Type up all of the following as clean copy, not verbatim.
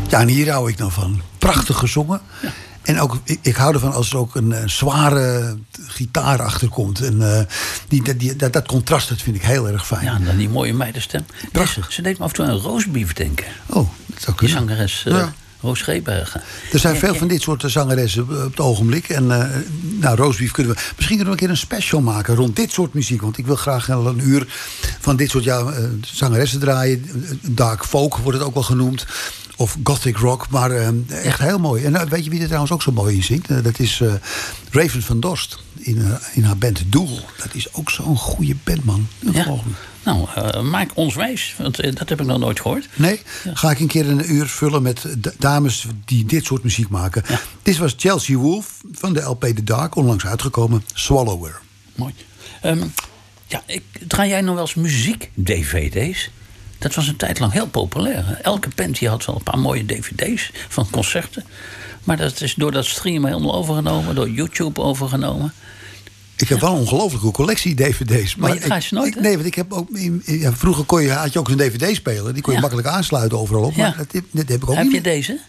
Ja, en hier hou ik dan van. Prachtig gezongen. Ja. En ook, ik hou ervan als er ook een zware gitaar achter komt. En dat contrast, dat vind ik heel erg fijn. Ja, en dan die mooie meidenstem. Prachtig. Ze deed me af en toe aan Roosbeef denken. Oh, dat zou kunnen. Die zangeres Roos Scheepbergen. Er zijn veel van dit soort zangeressen op het ogenblik. En Roosbeef kunnen we... Misschien kunnen we een keer een special maken rond dit soort muziek. Want ik wil graag een uur van dit soort zangeressen draaien. Dark folk wordt het ook wel genoemd. Of gothic rock, maar echt heel mooi. En weet je wie er trouwens ook zo mooi in zingt? Dat is Raven van Dorst in haar band Doel. Dat is ook zo'n goede band, man. Ja. Nou, maak ons wijs, want dat heb ik nog nooit gehoord. Nee, ga ik een keer een uur vullen met dames die dit soort muziek maken. Ja. Dit was Chelsea Wolfe van de LP The Dark, onlangs uitgekomen, Swallower. Mooi. Draai jij nog wel eens muziek-dvd's? Dat was een tijd lang heel populair. Hè? Elke band die had wel een paar mooie dvd's van concerten. Maar dat is door dat streamen helemaal overgenomen, door YouTube overgenomen. Ik heb wel een ongelooflijke collectie dvd's. Maar je draait ze nooit, hè? Nee, want ik heb ook... vroeger had je ook een dvd-speler. Die kon je makkelijk aansluiten overal op. Maar dat heb ik ook heb niet. Heb je deze?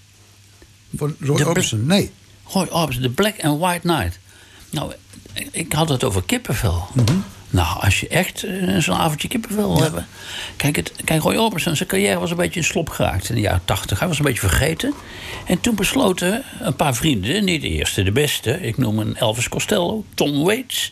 Van Roy Orbison? Nee. Roy Orbison, The Black and White Night. Nou, ik had het over kippenvel. Mm-hmm. Nou, als je echt zo'n avondje kippenvel wil hebben... Kijk, Roy Orbison, zijn carrière was een beetje in slop geraakt in de jaren 80. Hij was een beetje vergeten. En toen besloten een paar vrienden, niet de eerste, de beste... ik noem een Elvis Costello, Tom Waits,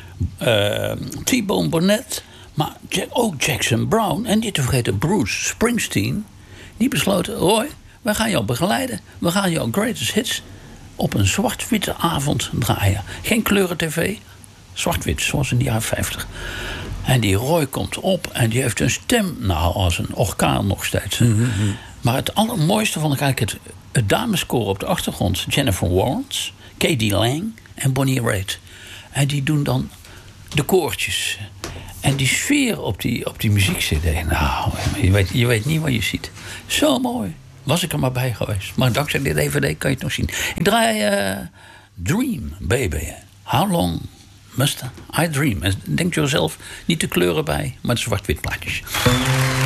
T-Bone Burnett... maar ook Jackson Browne en niet te vergeten Bruce Springsteen... die besloten, Roy, we gaan jou begeleiden. We gaan jouw greatest hits op een zwart-witte avond draaien. Geen kleuren-tv... zwart-wit, zoals in de jaren 50. En die Roy komt op en die heeft een stem... nou, als een orkaan nog steeds. Mm-hmm. Maar het allermooiste vond ik eigenlijk het dameskoor op de achtergrond. Jennifer Warnes, K.D. Lang en Bonnie Raitt. En die doen dan de koortjes. En die sfeer op die muziek-cd... nou, je weet niet wat je ziet. Zo mooi. Was ik er maar bij geweest. Maar dankzij dit DVD kan je het nog zien. Ik draai Dream, baby. How long... Must I Dream. En denk je er zelf niet de kleuren bij, maar de zwart-wit plaatjes.